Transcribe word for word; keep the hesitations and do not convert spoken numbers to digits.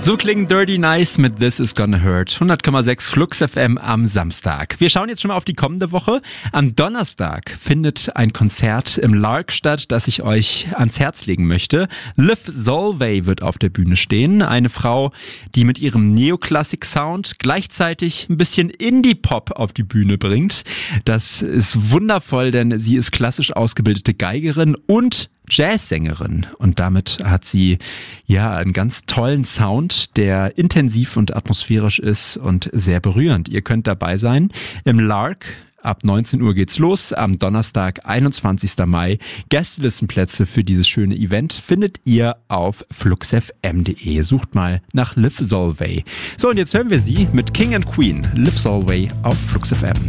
So klingen Dirty Nice mit This Is Gonna Hurt. hundert Komma sechs Flux F M am Samstag. Wir schauen jetzt schon mal auf die kommende Woche. Am Donnerstag findet ein Konzert im Lark statt, das ich euch ans Herz legen möchte. Liv Solvay wird auf der Bühne stehen. Eine Frau, die mit ihrem Neoklassik-Sound gleichzeitig ein bisschen Indie-Pop auf die Bühne bringt. Das ist wundervoll, denn sie ist klassisch ausgebildete Geigerin und Jazzsängerin und damit hat sie ja einen ganz tollen Sound, der intensiv und atmosphärisch ist und sehr berührend. Ihr könnt dabei sein im Lark. Ab neunzehn Uhr geht's los, am Donnerstag, einundzwanzigsten Mai. Gästelistenplätze für dieses schöne Event findet ihr auf fluxfm punkt de. Sucht mal nach Liv Solvay. So, und jetzt hören wir sie mit King and Queen. Liv Solvay auf Flux F M.